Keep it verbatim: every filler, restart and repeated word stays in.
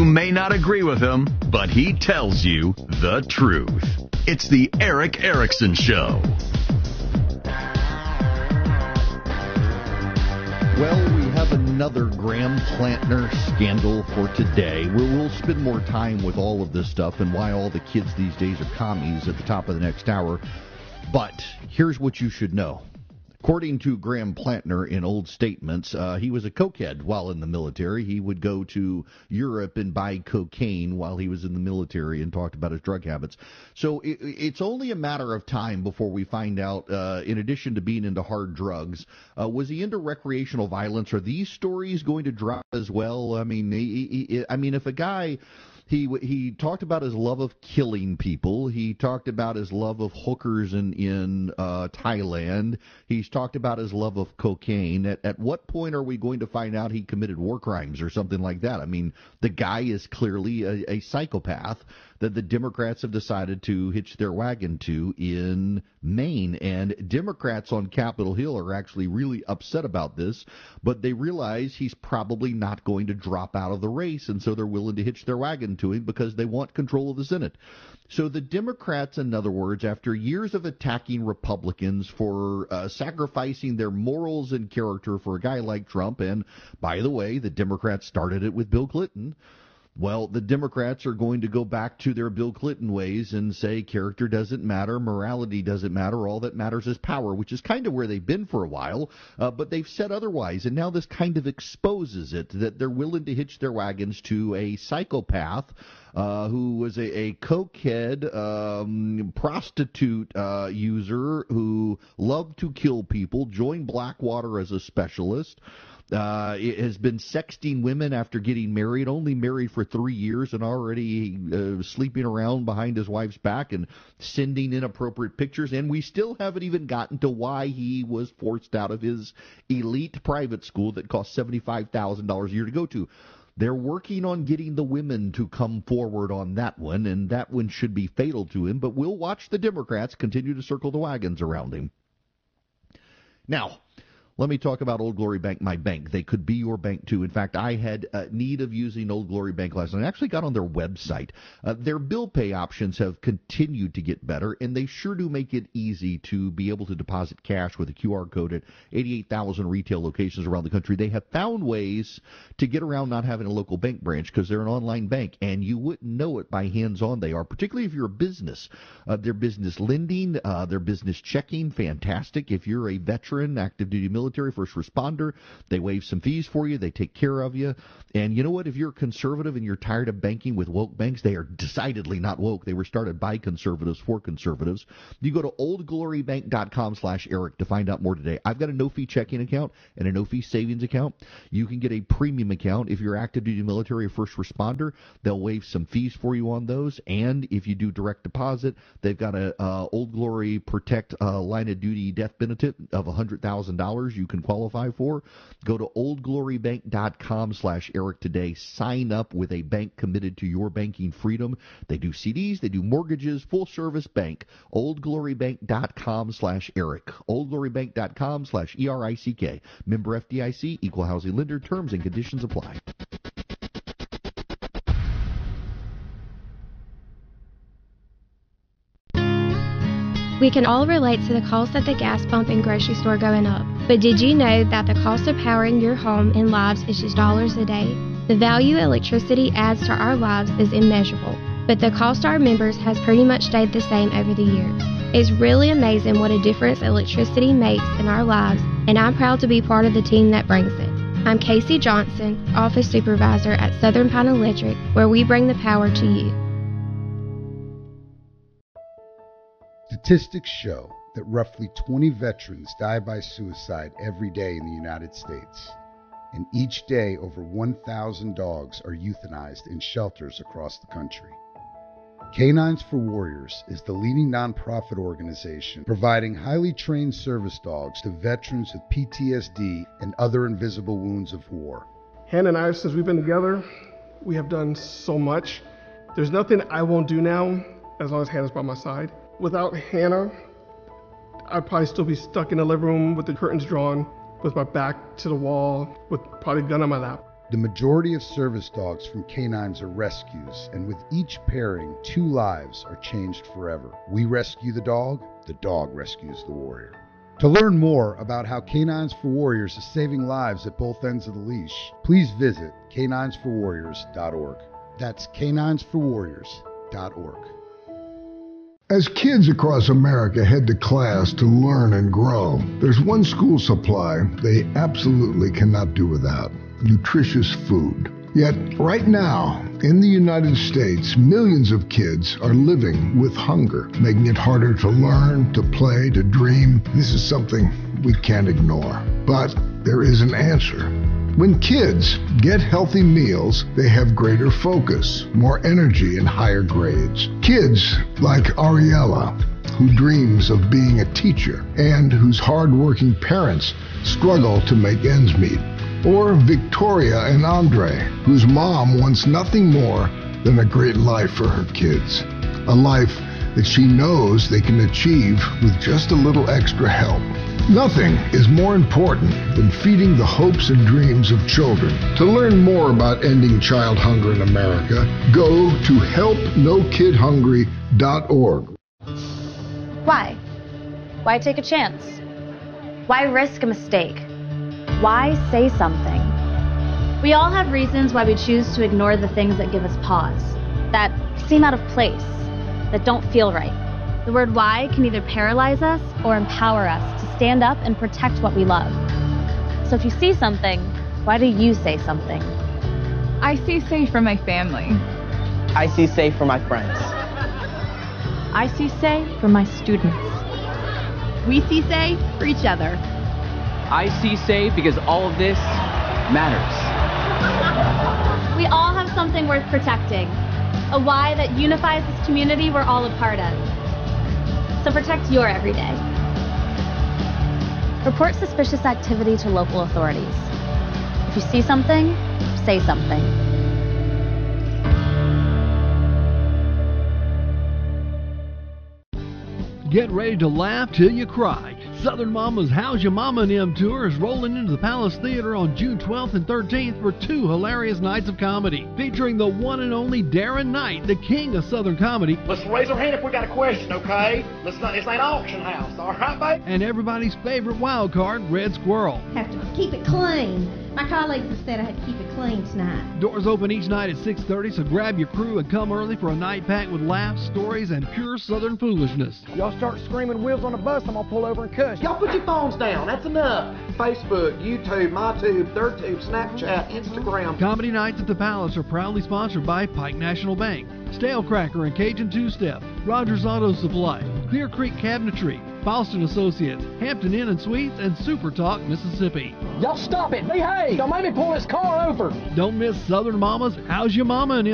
may not agree with him, but he tells you the truth. It's the Erick Erickson Show. Well, we have another Graham Plantner scandal for today. We'll, we'll spend more time with all of this stuff and why all the kids these days are commies at the top of the next hour. But here's what you should know. According to Graham Plantner in old statements, uh, he was a cokehead while in the military. He would go to Europe and buy cocaine while he was in the military and talked about his drug habits. So it, it's only a matter of time before we find out, uh, in addition to being into hard drugs, uh, was he into recreational violence? Are these stories going to drop as well? I mean, he, he, I mean, if a guy... He he talked about his love of killing people. He talked about his love of hookers in in uh, Thailand. He's talked about his love of cocaine. At at what point are we going to find out he committed war crimes or something like that? I mean, the guy is clearly a, a psychopath that the Democrats have decided to hitch their wagon to in Maine. And Democrats on Capitol Hill are actually really upset about this, but they realize he's probably not going to drop out of the race, and so they're willing to hitch their wagon to him because they want control of the Senate. So the Democrats, in other words, after years of attacking Republicans for uh, sacrificing their morals and character for a guy like Trump, and by the way, the Democrats started it with Bill Clinton, well, the Democrats are going to go back to their Bill Clinton ways and say character doesn't matter, morality doesn't matter, all that matters is power, which is kind of where they've been for a while, uh, but they've said otherwise, and now this kind of exposes it, that they're willing to hitch their wagons to a psychopath uh, who was a, a cokehead, um, prostitute uh, user who loved to kill people, joined Blackwater as a specialist, Uh, it has been sexting women after getting married, only married for three years and already uh, sleeping around behind his wife's back and sending inappropriate pictures. And we still haven't even gotten to why he was forced out of his elite private school that cost seventy-five thousand dollars a year to go to. They're working on getting the women to come forward on that one, and that one should be fatal to him. But we'll watch the Democrats continue to circle the wagons around him. Now, let me talk about Old Glory Bank, my bank. They could be your bank, too. In fact, I had uh, need of using Old Glory Bank last night. I actually got on their website. Uh, their bill pay options have continued to get better, and they sure do make it easy to be able to deposit cash with a Q R code at eighty-eight thousand retail locations around the country. They have found ways to get around not having a local bank branch because they're an online bank, and you wouldn't know it by hands-on they are, particularly if you're a business. Uh, their business lending, uh, their business checking, fantastic. If you're a veteran, active-duty military, first responder, they waive some fees for you, they take care of you. And you know what, if you're conservative and you're tired of banking with woke banks, they are decidedly not woke. They were started by conservatives for conservatives. You go to oldglorybank.com slash Eric to find out more today. I've got a no-fee checking account and a no-fee savings account. You can get a premium account if you're active duty military or first responder. They'll waive some fees for you on those. And if you do direct deposit, they've got a uh, Old Glory Protect uh, line of duty death benefit of one hundred thousand dollars you can qualify for. Go to oldglorybank.com slash Eric today. Sign up with a bank committed to your banking freedom. They do C Ds, they do mortgages, full service bank. oldglorybank.com slash Eric. oldglorybank.com slash E R I C K. Member F D I C, equal housing lender. Terms and conditions apply. We can all relate to the cost at the gas pump and grocery store going up. But did you know that the cost of powering your home and lives is just dollars a day? The value electricity adds to our lives is immeasurable, but the cost to our members has pretty much stayed the same over the years. It's really amazing what a difference electricity makes in our lives, and I'm proud to be part of the team that brings it. I'm Casey Johnson, Office Supervisor at Southern Pine Electric, where we bring the power to you. Statistics show that roughly twenty veterans die by suicide every day in the United States, and each day over one thousand dogs are euthanized in shelters across the country. Canines for Warriors is the leading nonprofit organization providing highly trained service dogs to veterans with P T S D and other invisible wounds of war. Hannah and I, since we've been together, we have done so much. There's nothing I won't do now as long as Hannah's by my side. Without Hannah, I'd probably still be stuck in the living room with the curtains drawn, with my back to the wall, with probably a gun on my lap. The majority of service dogs from canines are rescues, and with each pairing, two lives are changed forever. We rescue the dog, the dog rescues the warrior. To learn more about how Canines for Warriors is saving lives at both ends of the leash, please visit canines for warriors dot org. That's canines for warriors dot org. As kids across America head to class to learn and grow, there's one school supply they absolutely cannot do without: nutritious food. Yet, right now, in the United States, millions of kids are living with hunger, making it harder to learn, to play, to dream. This is something we can't ignore. But there is an answer. When kids get healthy meals, they have greater focus, more energy, and higher grades. Kids like Ariella, who dreams of being a teacher and whose hard-working parents struggle to make ends meet. Or Victoria and Andre, whose mom wants nothing more than a great life for her kids. A life that she knows they can achieve with just a little extra help. Nothing is more important than feeding the hopes and dreams of children. To learn more about ending child hunger in America, go to help no kid hungry dot org. Why? Why take a chance? Why risk a mistake? Why say something? We all have reasons why we choose to ignore the things that give us pause, that seem out of place, that don't feel right. The word why can either paralyze us or empower us to stand up and protect what we love. So if you see something, why do you say something? I see safe for my family. I see safe for my friends. I see say for my students. We see say for each other. I see say because all of this matters. We all have something worth protecting, a why that unifies this community we're all a part of. So protect your everyday. Report suspicious activity to local authorities. If you see something, say something. Get ready to laugh till you cry. Southern Mama's How's Your Mama and Em tour is rolling into the Palace Theater on June twelfth and thirteenth for two hilarious nights of comedy, featuring the one and only Darren Knight, the king of Southern comedy. Let's raise our hand if we got a question, okay? Let's not, this ain't auction house, all right, babe? And everybody's favorite wild card, Red Squirrel. Have to keep it clean. My colleagues have said I had to keep it clean tonight. Doors open each night at six thirty, so grab your crew and come early for a night packed with laughs, stories, and pure Southern foolishness. Y'all start screaming wheels on the bus, I'm gonna pull over and cuss. Y'all put your phones down, that's enough. Facebook, YouTube, MyTube, ThirdTube, Snapchat, Instagram. Comedy nights at the Palace are proudly sponsored by Pike National Bank, Stale Cracker and Cajun Two-Step, Rogers Auto Supply, Clear Creek Cabinetry, Falston Associates, Hampton Inn and Suites, and Super Talk, Mississippi. Y'all stop it! Behave! Don't make me pull this car over! Don't miss Southern Mama's How's Your Mama and